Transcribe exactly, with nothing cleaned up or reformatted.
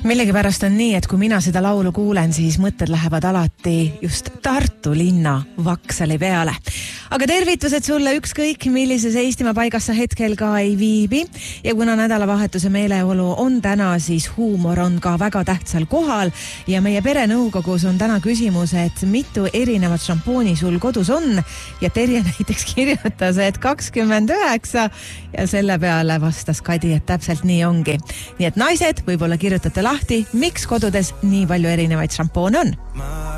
Millegipärast on nii, et kui mina seda laulu kuulen, siis mõtted lähevad alati just Tartu linna Vaksali peale. Aga tervitused sulle ükskõik, millises Eestimaa paigas sa hetkel ka ei viibi. Ja kuna nädalavahetuse meeleolu on täna, siis huumor on ka väga tähtsal kohal. Ja meie perenõukogus on täna küsimus, et mitu erinevat šampooni sul kodus on. Ja Terje näiteks kirjutas, et kakskümmend üheksa ja selle peale vastas Kadi, et täpselt nii ongi. Nii et naised, võib-olla kirjutate lahti, miks kodudes nii palju erinevaid šampoone on.